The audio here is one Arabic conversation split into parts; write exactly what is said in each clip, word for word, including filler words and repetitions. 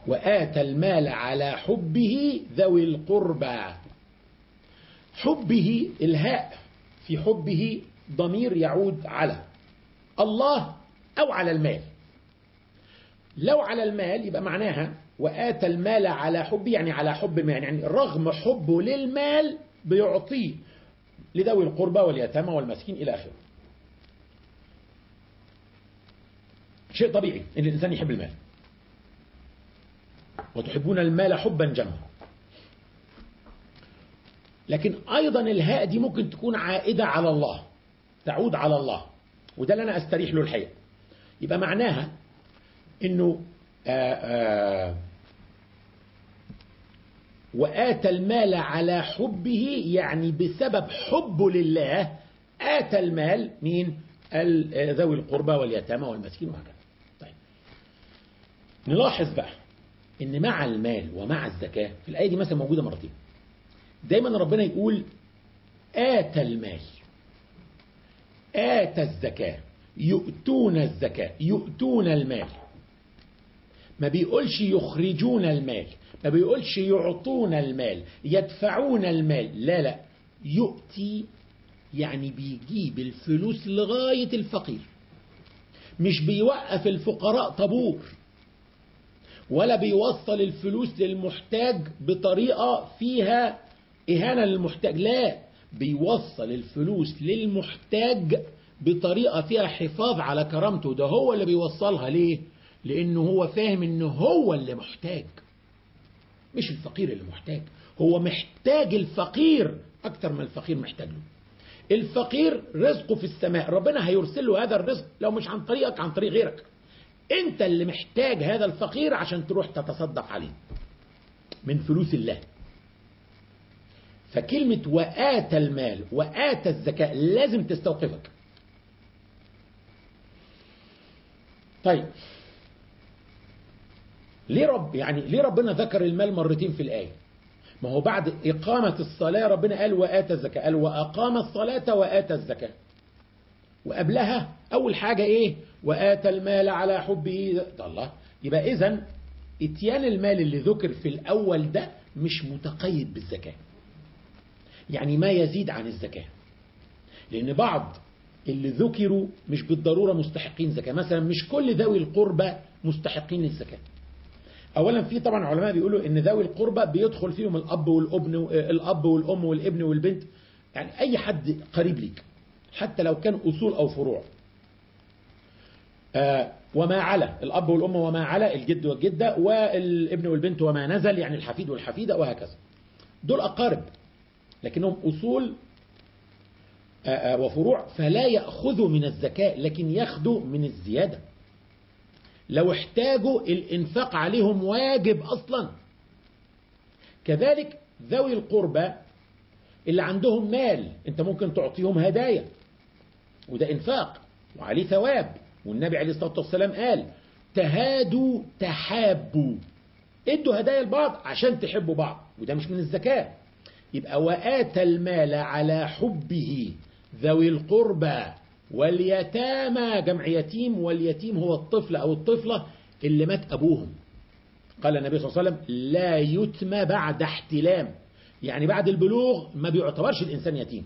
وآتى المال على حبه ذوي القربى. حبه، الهاء في حبه ضمير يعود على الله أو على المال. لو على المال يبقى معناها وآتى المال على حبه، يعني على حب المال، يعني رغم حبه للمال بيعطيه لذوي القربى واليتامى والمسكين إلى آخره. شيء طبيعي إن الإنسان يحب المال، وتحبون المال حبا جما. لكن أيضا الهاء دي ممكن تكون عائدة على الله، تعود على الله، وده اللي أنا أستريح له الحقيقة. يبقى معناها إنه آآ آآ وآتى المال على حبه، يعني بسبب حبه لله آتى المال مين؟ ذوي القربى واليتامى والمسكين وهكذا. طيب نلاحظ بقى إن مع المال ومع الزكاة في الآية دي مثلا موجودة مرتين. دايما ربنا يقول آتى المال، آتى الزكاة، يؤتون الزكاة، يؤتون المال. ما بيقولش يخرجون المال، ما بيقولش يعطون المال، يدفعون المال، لا لا، يؤتي يعني بيجيب الفلوس لغاية الفقير، مش بيوقف الفقراء طابور، ولا بيوصل الفلوس للمحتاج بطريقة فيها إهانة للمحتاج، لا، بيوصل الفلوس للمحتاج بطريقة فيها حفاظ على كرامته. ده هو اللي بيوصلها. ليه؟ لأنه هو فاهم إنه هو اللي محتاج، مش الفقير اللي محتاج. هو محتاج الفقير أكتر من الفقير محتاج له. الفقير رزقه في السماء، ربنا هيرسل له هذا الرزق لو مش عن طريقك عن طريق غيرك. انت اللي محتاج هذا الفقير عشان تروح تتصدق عليه من فلوس الله. فكلمة وآتى المال وآتى الزكاة لازم تستوقفك. طيب ليه رب يعني ليه ربنا ذكر المال مرتين في الآية؟ ما هو بعد إقامة الصلاة ربنا قال وآتى الزكاة، قال وأقام الصلاة وآتى الزكاة. وقبلها أول حاجة إيه؟ وآتى المال على حبه. الله، يبقى إذن اتيان المال اللي ذكر في الأول ده مش متقيد بالزكاة، يعني ما يزيد عن الزكاة. لأن بعض اللي ذكروا مش بالضرورة مستحقين زكاة. مثلا مش كل ذوي القربى مستحقين للزكاة. أولا في طبعا علماء بيقولوا إن ذوي القربى بيدخل فيهم الأب والابن، الأب والأم والابن والبنت، يعني أي حد قريب ليك حتى لو كان أصول أو فروع. آه وما على الأب والأم، وما على الجد والجدة، والابن والبنت وما نزل، يعني الحفيد والحفيدة وهكذا. دول أقارب لكنهم أصول آه آه وفروع، فلا يأخذوا من الزكاة لكن يأخذوا من الزيادة. لو احتاجوا الإنفاق عليهم واجب أصلا. كذلك ذوي القربى اللي عندهم مال انت ممكن تعطيهم هدايا، وده إنفاق وعليه ثواب. والنبي عليه الصلاة والسلام قال تهادوا تحابوا، ادوا هدايا لبعض عشان تحبوا بعض، وده مش من الزكاة. يبقى وآتى المال على حبه ذوي القربى واليتامى، جمع يتيم، واليتيم هو الطفل أو الطفلة اللي مات أبوهم. قال النبي صلى الله عليه وسلم لا يتم بعد احتلام، يعني بعد البلوغ ما بيعتبرش الإنسان يتيم.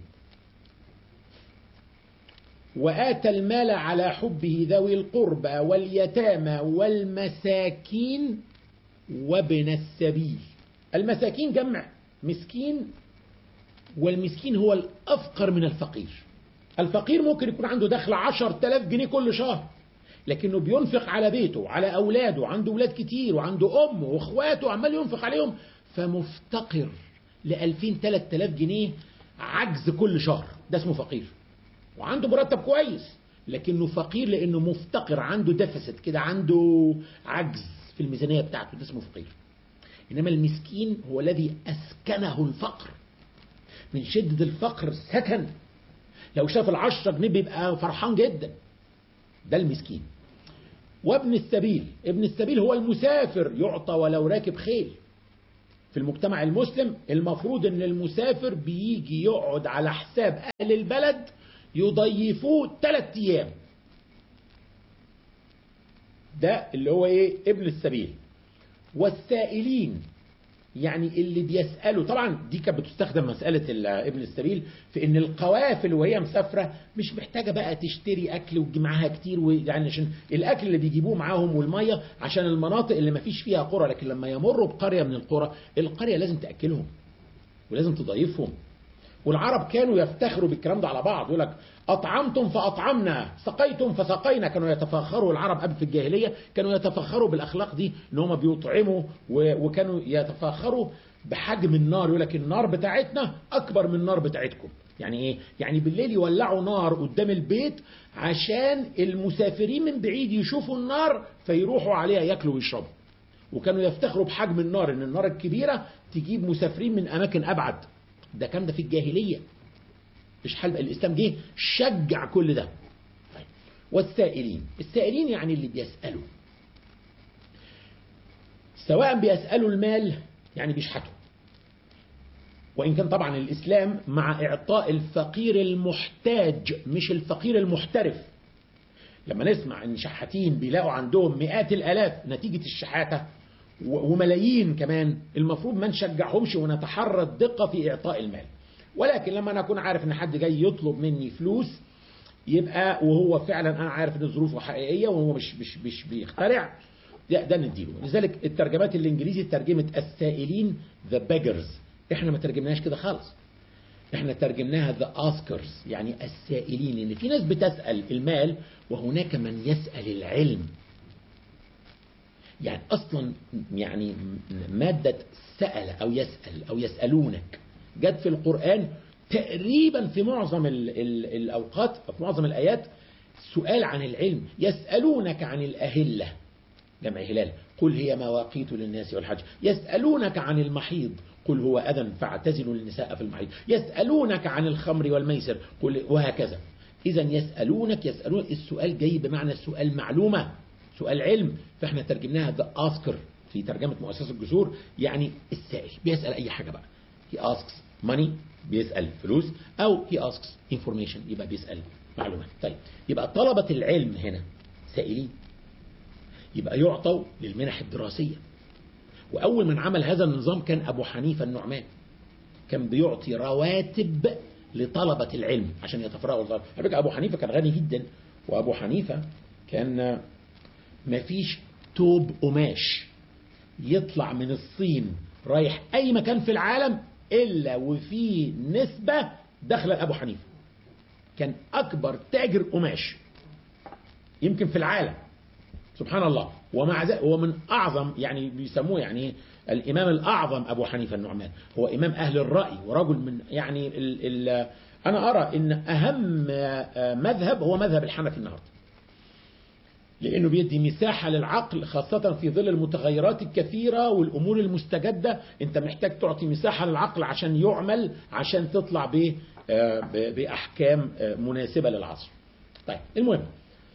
وآتى المال على حبه ذوي القربى واليتامى والمساكين وابن السبيل. المساكين جمع مسكين، والمسكين هو الأفقر من الفقير. الفقير ممكن يكون عنده دخل عشر تلاف جنيه كل شهر، لكنه بينفق على بيته، على أولاده، عنده أولاد كتير، وعنده أم وأخواته عمال ينفق عليهم، فمفتقر لألفين ثلاث تلاف جنيه عجز كل شهر، ده اسمه فقير. وعنده مرتب كويس لكنه فقير لأنه مفتقر، عنده ديفيسيت كده، عنده عجز في الميزانية بتاعته، ده اسمه فقير. إنما المسكين هو الذي أسكنه الفقر، من شدة الفقر سكن، لو شاف العشرة جنيه بيبقى فرحان جدا، ده المسكين. وابن السبيل، ابن السبيل هو المسافر، يعطى ولو راكب خيل. في المجتمع المسلم المفروض ان المسافر بيجي يقعد على حساب اهل البلد يضيفوه ثلاث ايام، ده اللي هو ايه؟ ابن السبيل. والسائلين يعني اللي بيسألوا. طبعا دي كانت بتستخدم مسألة ابن السبيل في ان القوافل وهي مسافرة مش محتاجة بقى تشتري اكل وتجي معاها كتير، ويعني عشان الاكل اللي بيجيبوه معاهم والمية عشان المناطق اللي ما فيش فيها قرى، لكن لما يمروا بقرية من القرى القرية لازم تأكلهم ولازم تضيفهم. والعرب كانوا يفتخروا بالكلام ده على بعض، يقول لك أطعمتم فأطعمنا، سقيتم فسقينا. كانوا يتفاخروا العرب قبل في الجاهلية، كانوا يتفاخروا بالأخلاق دي إن هم بيطعموا، وكانوا يتفاخروا بحجم النار. يقول لك النار بتاعتنا أكبر من النار بتاعتكم. يعني إيه؟ يعني بالليل يولعوا نار قدام البيت عشان المسافرين من بعيد يشوفوا النار فيروحوا عليها ياكلوا ويشربوا. وكانوا يفتخروا بحجم النار، إن النار الكبيرة تجيب مسافرين من أماكن أبعد. ده كان ده في الجاهلية، مش حال الإسلام جه شجع كل ده. والسائلين، السائلين يعني اللي بيسألوا، سواء بيسألوا المال يعني بيشحتوا، وإن كان طبعا الإسلام مع إعطاء الفقير المحتاج مش الفقير المحترف. لما نسمع إن شحاتين بيلاقوا عندهم مئات الآلاف نتيجة الشحاتة وملايين كمان، المفروض ما نشجعهمش ونتحرى الدقة في إعطاء المال. ولكن لما أنا أكون عارف إن حد جاي يطلب مني فلوس، يبقى وهو فعلا أنا عارف إن ظروفه حقيقية وهو مش مش مش بيخترع، ده, ده نديله. لذلك الترجمات الإنجليزي ترجمت السائلين the beggars، إحنا ما ترجمناش كده خالص، إحنا ترجمناها the askers، يعني السائلين. إن في ناس بتسأل المال وهناك من يسأل العلم. يعني أصلا يعني مادة سأل أو يسأل أو يسألونك جت في القرآن تقريبا في معظم ال ال الأوقات، في معظم الآيات سؤال عن العلم. يسألونك عن الأهلة جمع هلال، قل هي مواقيت للناس والحج. يسألونك عن المحيض، قل هو أذى فاعتزلوا النساء في المحيض. يسألونك عن الخمر والميسر، قل، وهكذا. إذا يسألونك، يسألون السؤال جاي بمعنى السؤال معلومة، سؤال علم. فاحنا ترجمناها the asker في ترجمة مؤسسة الجسور، يعني السائل بيسأل أي حاجة بقى. he asks money بيسأل فلوس، أو he asks information يبقى بيسأل معلومات. طيب يبقى طلبة العلم هنا سائلين، يبقى يعطوا للمنح الدراسية. وأول من عمل هذا النظام كان أبو حنيفة النعمان، كان بيعطي رواتب لطلبة العلم عشان يتفرغوا للطلب. على فكرة أبو حنيفة كان غني جدا، وأبو حنيفة كان ما فيش توب قماش يطلع من الصين رايح أي مكان في العالم إلا وفي نسبة داخله أبو حنيفة. كان أكبر تاجر قماش يمكن في العالم، سبحان الله. ومع ذلك هو من أعظم، يعني بيسموه يعني الإمام الأعظم أبو حنيفة النعمان، هو إمام أهل الرأي ورجل من يعني ال ال أنا أرى إن أهم مذهب هو مذهب الحنفي النهارده، لأنه بيدي مساحة للعقل، خاصة في ظل المتغيرات الكثيرة والأمور المستجدة. أنت محتاج تعطي مساحة للعقل عشان يعمل، عشان تطلع بأحكام مناسبة للعصر. طيب المهم،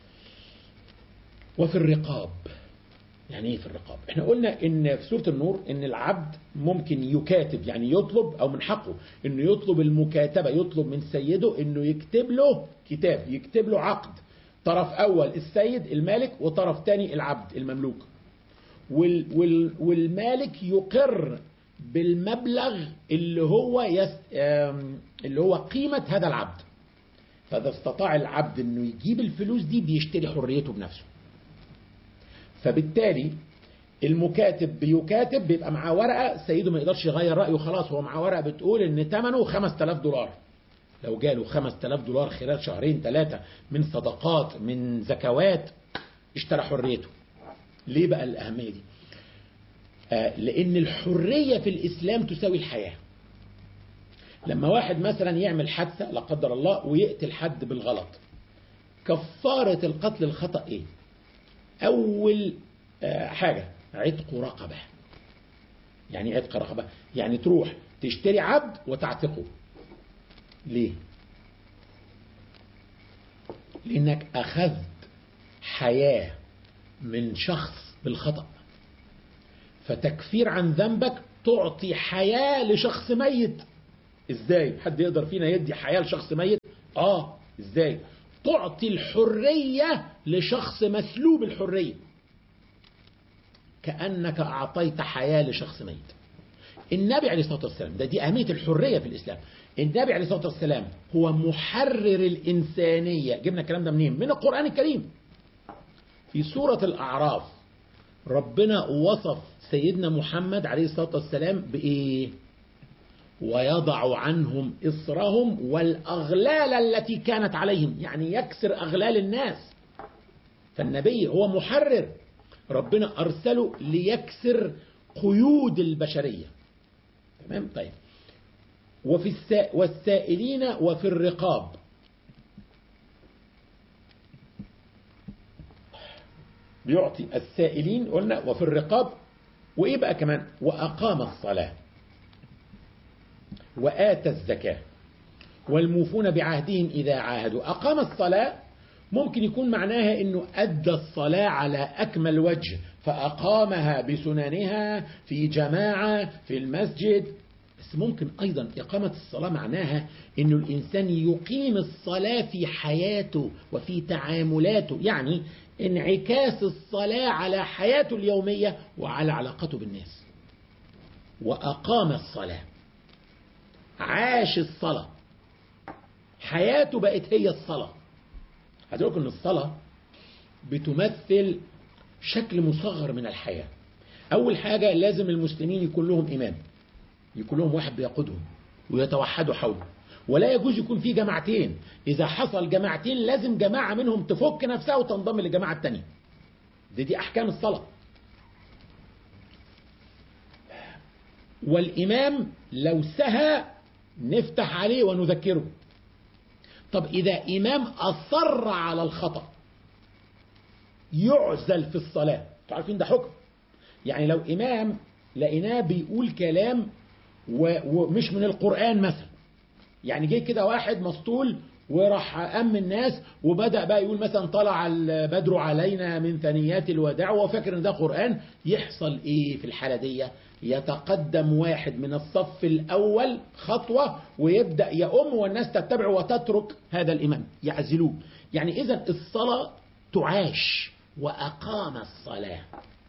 وفي الرقاب. يعني ايه في الرقاب؟ احنا قلنا ان في سورة النور ان العبد ممكن يكاتب، يعني يطلب، او من حقه انه يطلب المكاتبة، يطلب من سيده انه يكتب له كتاب، يكتب له عقد. طرف اول السيد المالك، وطرف تاني العبد المملوك. وال وال والمالك يقر بالمبلغ اللي هو يس اللي هو قيمة هذا العبد. فإذا استطاع العبد انه يجيب الفلوس دي بيشتري حريته بنفسه. فبالتالي المكاتب بيكاتب، بيبقى معاه ورقة، سيده ما يقدرش يغير رأيه، خلاص هو معاه ورقة بتقول ان ثمنه خمسة آلاف دولار. لو جاله خمسة آلاف دولار خلال شهرين ثلاثة من صدقات من زكوات، اشترى حريته. ليه بقى الأهمية دي؟ آه لأن الحرية في الإسلام تساوي الحياة. لما واحد مثلا يعمل حادثة لا قدر الله ويقتل حد بالغلط، كفارة القتل الخطأ ايه؟ أول آه حاجة عتق رقبة. يعني عتق رقبة يعني تروح تشتري عبد وتعتقه. ليه؟ لأنك أخذت حياة من شخص بالخطأ، فتكفير عن ذنبك تعطي حياة لشخص ميت. إزاي؟ حد يقدر فينا يدي حياة لشخص ميت؟ آه إزاي؟ تعطي الحرية لشخص مسلوب الحرية. كأنك أعطيت حياة لشخص ميت. النبي عليه الصلاة والسلام، ده دي أهمية الحرية في الإسلام. النبي عليه الصلاة والسلام هو محرر الإنسانية. جبنا الكلام ده منين؟ من القرآن الكريم. في سورة الأعراف ربنا وصف سيدنا محمد عليه الصلاة والسلام بإيه؟ ويضع عنهم إصرهم والأغلال التي كانت عليهم، يعني يكسر أغلال الناس. فالنبي هو محرر، ربنا أرسله ليكسر قيود البشرية. تمام؟ طيب. وفي السا... والسائلين وفي الرقاب. بيعطي السائلين قلنا، وفي الرقاب، وإيه بقى كمان؟ وأقام الصلاة وآتى الزكاة والموفون بعهدهم إذا عاهدوا. أقام الصلاة ممكن يكون معناها أنه أدى الصلاة على أكمل وجه، فأقامها بسننها في جماعة في المسجد. بس ممكن أيضا إقامة الصلاة معناها أنه الإنسان يقيم الصلاة في حياته وفي تعاملاته، يعني انعكاس الصلاة على حياته اليومية وعلى علاقته بالناس. وأقام الصلاة، عاش الصلاة، حياته بقت هي الصلاة. هتقولك أن الصلاة بتمثل شكل مصغر من الحياة. أول حاجة لازم المسلمين يكون لهم إمام، يكون لهم واحد بيقودهم ويتوحدوا حوله، ولا يجوز يكون في جماعتين. إذا حصل جماعتين لازم جماعة منهم تفك نفسها وتنضم للجماعة التانية. دي دي أحكام الصلاة. والإمام لو سهى نفتح عليه ونذكره. طب إذا إمام أصر على الخطأ يعزل في الصلاة. تعرفين ده حكم. يعني لو إمام لقيناه بيقول كلام ومش من القرآن مثلا، يعني جه كده واحد مسطول وراح أم الناس وبدأ بقى يقول مثلا طلع البدر علينا من ثنيات الوداع وهو فاكر ان ده قرآن، يحصل ايه في الحالة دي؟ يتقدم واحد من الصف الأول خطوة ويبدأ يأم والناس تتبع وتترك هذا الإمام، يعزلوه. يعني إذا الصلاة تعاش. وأقام الصلاة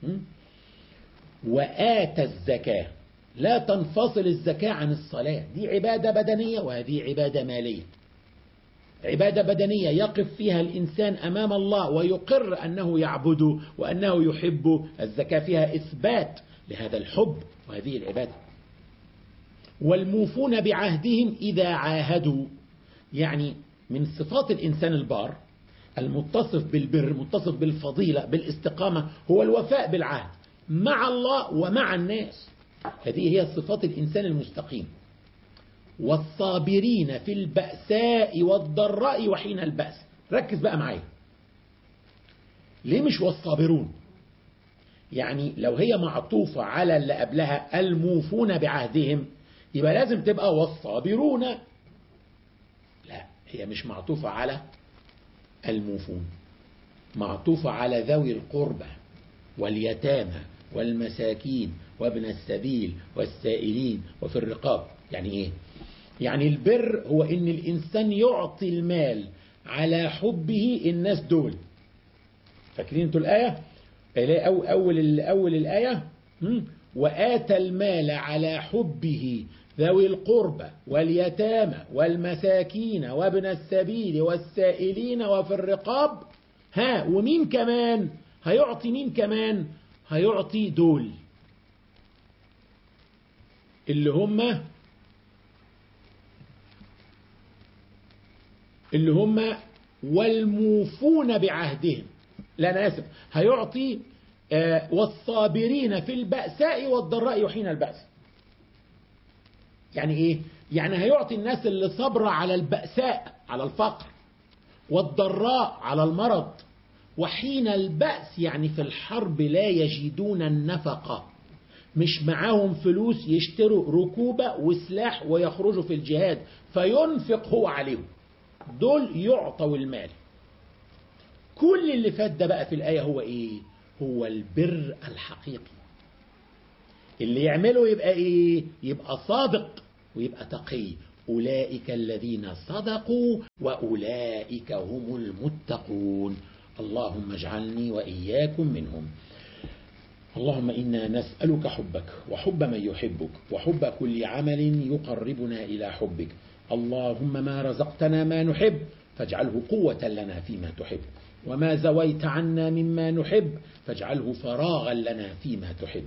وآتى الزكاة. لا تنفصل الزكاة عن الصلاة، دي عبادة بدنية وهذه عبادة مالية. عبادة بدنية يقف فيها الإنسان أمام الله ويقر أنه يعبده وأنه يحبه. الزكاة فيها إثبات لهذا الحب وهذه العبادة. والموفون بعهدهم إذا عاهدوا، يعني من صفات الإنسان البار المتصف بالبر، متصف بالفضيلة بالاستقامة، هو الوفاء بالعهد مع الله ومع الناس. هذه هي صفات الإنسان المستقيم. والصابرين في البأساء والضراء وحين البأس. ركز بقى معايا، ليه مش والصابرون؟ يعني لو هي معطوفة على اللي قبلها الموفون بعهدهم يبقى لازم تبقى والصابرون. لا، هي مش معطوفة على الموفون، معطوفة على ذوي القربى واليتامى والمساكين وابن السبيل والسائلين وفي الرقاب. يعني ايه؟ يعني البر هو ان الانسان يعطي المال على حبه الناس دول. فاكرين انتوا الآية؟ أو أول, أول الآية وآتى المال على حبه ذوي القربى واليتامى والمساكين وابن السبيل والسائلين وفي الرقاب. ها، ومين كمان هيعطي؟ مين كمان هيعطي؟ دول اللي هم اللي هم والموفون بعهدهم. لا أنا آسف، هيعطي آه والصابرين في البأساء والضراء وحين البأس. يعني إيه؟ يعني هيعطي الناس اللي صبر على البأساء، على الفقر، والضراء على المرض، وحين البأس يعني في الحرب لا يجدون النفقة، مش معاهم فلوس يشتروا ركوبة وسلاح ويخرجوا في الجهاد فينفق هو عليهم، دول يعطوا المال. كل اللي فات ده بقى في الآية هو إيه؟ هو البر الحقيقي. اللي يعمله يبقى إيه؟ يبقى صادق ويبقى تقي. أولئك الذين صدقوا وأولئك هم المتقون. اللهم اجعلني وإياكم منهم. اللهم إنا نسألك حبك وحب من يحبك وحب كل عمل يقربنا إلى حبك. اللهم ما رزقتنا ما نحب فاجعله قوة لنا فيما تحب، وما زويت عنا مما نحب فاجعله فراغا لنا فيما تحب.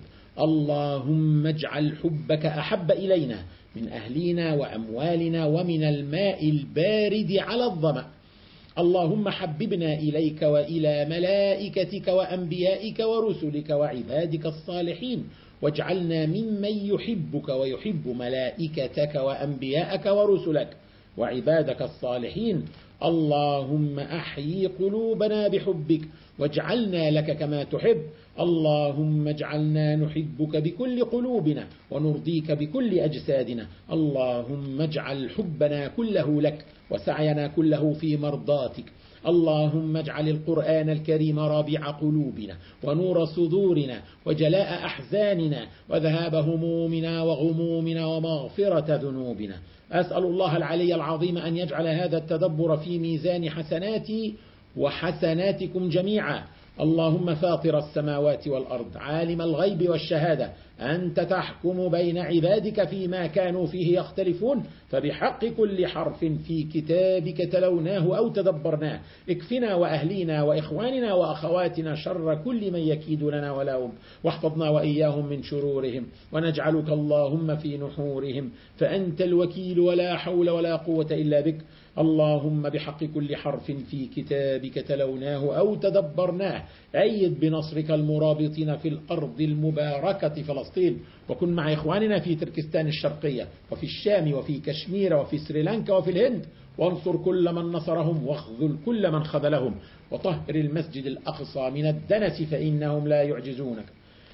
اللهم اجعل حبك أحب إلينا من أهلنا وأموالنا ومن الماء البارد على الظمأ. اللهم حببنا إليك وإلى ملائكتك وأنبيائك ورسلك وعبادك الصالحين، واجعلنا ممن يحبك ويحب ملائكتك وأنبياءك ورسلك وعبادك الصالحين. اللهم أحيي قلوبنا بحبك واجعلنا لك كما تحب. اللهم اجعلنا نحبك بكل قلوبنا ونرضيك بكل أجسادنا. اللهم اجعل حبنا كله لك وسعينا كله في مرضاتك. اللهم اجعل القرآن الكريم رابع قلوبنا ونور صدورنا وجلاء أحزاننا وذهاب همومنا وغمومنا ومغفرة ذنوبنا. أسأل الله العلي العظيم أن يجعل هذا التدبر في ميزان حسناتي وحسناتكم جميعا. اللهم فاطر السماوات والأرض عالم الغيب والشهادة، أنت تحكم بين عبادك فيما كانوا فيه يختلفون، فبحق كل حرف في كتابك تلوناه أو تدبرناه اكفنا وأهلينا وإخواننا وأخواتنا شر كل من يكيد لنا ولهم، واحفظنا وإياهم من شرورهم، ونجعلك اللهم في نحورهم، فأنت الوكيل ولا حول ولا قوة إلا بك. اللهم بحق كل حرف في كتابك تلوناه أو تدبرناه أيد بنصرك المرابطين في الأرض المباركة فلسطين، وكن مع إخواننا في تركستان الشرقية وفي الشام وفي كشمير وفي سريلانكا وفي الهند، وانصر كل من نصرهم واخذل كل من خذلهم، وطهر المسجد الأقصى من الدنس فإنهم لا يعجزونك.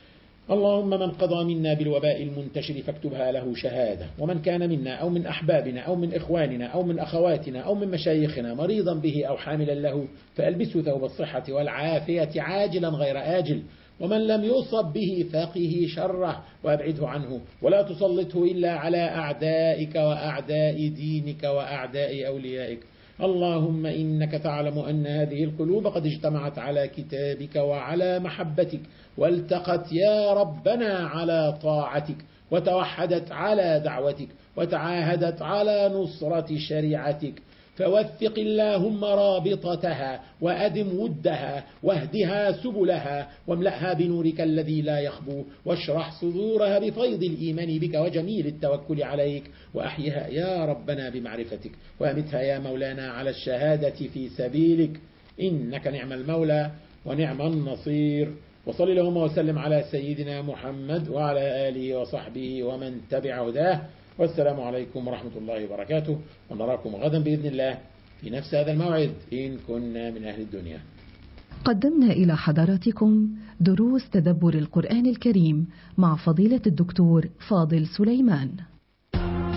اللهم من قضى منا بالوباء المنتشر فاكتبها له شهادة، ومن كان منا أو من أحبابنا أو من إخواننا أو من أخواتنا أو من مشايخنا مريضا به أو حاملا له فألبسه ثوب الصحة والعافية عاجلا غير آجل، ومن لم يصب به فقه شره وأبعده عنه، ولا تسلطه إلا على أعدائك وأعداء دينك وأعداء أوليائك. اللهم إنك تعلم أن هذه القلوب قد اجتمعت على كتابك وعلى محبتك، والتقت يا ربنا على طاعتك، وتوحدت على دعوتك، وتعاهدت على نصرة شريعتك، فوثق اللهم رابطتها وأدم ودها واهدها سبلها واملأها بنورك الذي لا يخبو، واشرح صدورها بفيض الإيمان بك وجميل التوكل عليك، وأحيها يا ربنا بمعرفتك، وأمتها يا مولانا على الشهادة في سبيلك، إنك نعم المولى ونعم النصير. وصل اللهم وسلم على سيدنا محمد وعلى آله وصحبه ومن تبع هداه، والسلام عليكم ورحمة الله وبركاته، ونراكم غدا بإذن الله في نفس هذا الموعد إن كنا من أهل الدنيا. قدمنا إلى حضراتكم دروس تدبر القرآن الكريم مع فضيلة الدكتور فاضل سليمان.